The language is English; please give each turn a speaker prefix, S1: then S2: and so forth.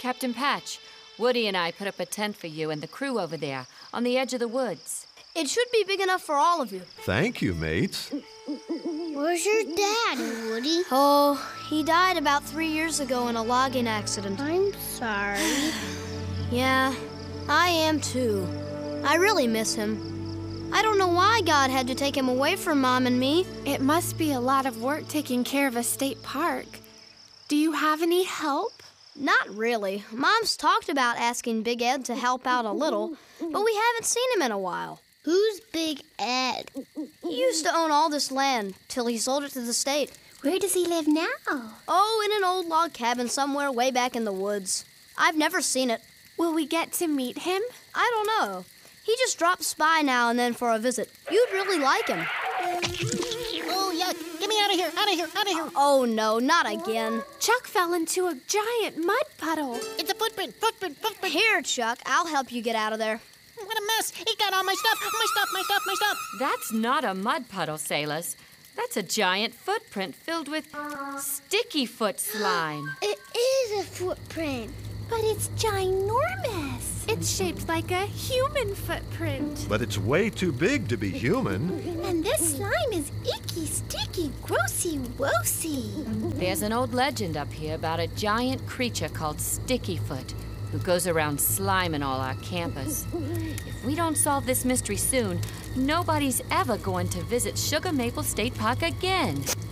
S1: Captain Patch. Woody and I put up a tent for you and the crew over there on the edge of the woods.
S2: It should be big enough for all of you.
S3: Thank you, mates.
S4: Where's your dad, Woody?
S2: Oh, he died about 3 years ago in a logging accident.
S4: I'm sorry.
S2: Yeah, I am too. I really miss him. I don't know why God had to take him away from Mom and me.
S5: It must be a lot of work taking care of a state park. Do you have any help?
S2: Not really. Mom's talked about asking Big Ed to help out a little, but we haven't seen him in a while.
S4: Who's Big Ed?
S2: He used to own all this land till he sold it to the state.
S4: Where does he live now?
S2: Oh, in an old log cabin somewhere way back in the woods. I've never seen it.
S5: Will we get to meet him?
S2: I don't know. He just drops by now and then for a visit. You'd really like him.
S6: Oh, yuck. Get me out of here, out of here, out of here.
S2: Oh, no, not again.
S5: Chuck fell into a giant mud puddle.
S6: It's a footprint.
S2: Here, Chuck, I'll help you get out of there.
S6: What a mess. He got all my stuff. My stuff.
S1: That's not a mud puddle, Sailors. That's a giant footprint filled with sticky foot slime.
S4: It is a footprint.
S5: But it's ginormous. It's shaped like a human footprint.
S3: But it's way too big to be human.
S5: And this slime is icky, sticky, grossy, woosy.
S1: There's an old legend up here about a giant creature called Stickyfoot who goes around sliming all our campus. If we don't solve this mystery soon, nobody's ever going to visit Sugar Maple State Park again.